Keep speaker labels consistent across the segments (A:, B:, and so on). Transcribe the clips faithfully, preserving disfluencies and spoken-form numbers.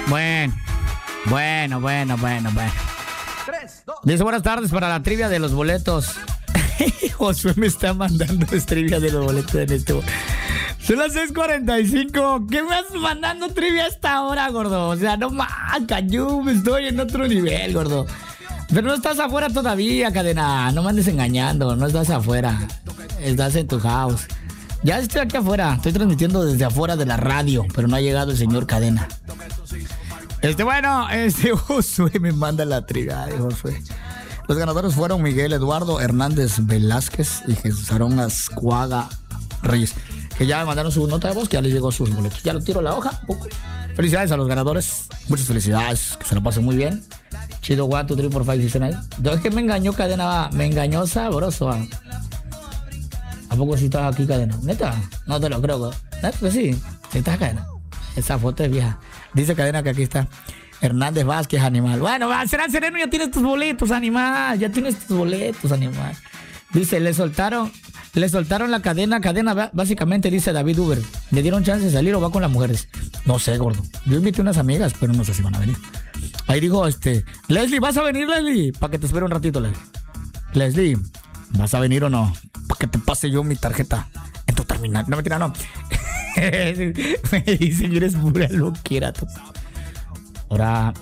A: Bueno, bueno, bueno, bueno, bueno. Dice, buenas tardes para la trivia de los boletos. Josué me está mandando trivia de los boletos en este momento. Son las seis cuarenta y cinco. ¿Qué me vas mandando trivia a esta hora, gordo? O sea, no más, cañú, estoy en otro nivel, gordo. Pero no estás afuera todavía, cadena. No me andes engañando, no estás afuera. Estás en tu house. Ya estoy aquí afuera, estoy transmitiendo desde afuera de la radio, pero no ha llegado el señor Cadena. Este, bueno, este Josué me manda la trivia de Josué. Los ganadores fueron Miguel Eduardo Hernández Velázquez y Jesús Aarón Ascuaga Reyes, que ya me mandaron su nota de voz, que ya les llegó sus boletos. Ya lo tiro a la hoja. Felicidades a los ganadores, muchas felicidades, que se lo pasen muy bien. Chido, one, two, three, four, five, six, seven, eight. Es que me engañó Cadena, me engañó sabroso. ¿A poco sí estás aquí, Cadena? ¿Neta? No te lo creo. ¿Neta que sí? ¿Sí estás, Cadena? Esa foto es vieja. Dice Cadena que aquí está Hernández Vázquez, animal. Bueno, será sereno, ya tienes tus boletos, animal. Ya tienes tus boletos, animal. Dice, le soltaron, le soltaron la cadena. Cadena, básicamente, dice David Uber. ¿Le dieron chance de salir o va con las mujeres? No sé, gordo. Yo invité unas amigas, pero no sé si van a venir. Ahí dijo, este, Leslie, ¿vas a venir, Leslie? Para que te espere un ratito, Leslie. Leslie, ¿vas a venir o no? Para que te pase yo mi tarjeta en tu terminal. No, mentira, no. Me dicen, eres pura loquera tú. Ahora,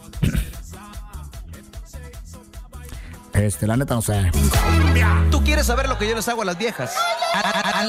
A: este, la neta no sé.
B: Tú quieres saber lo que yo les hago a las viejas. A, a, a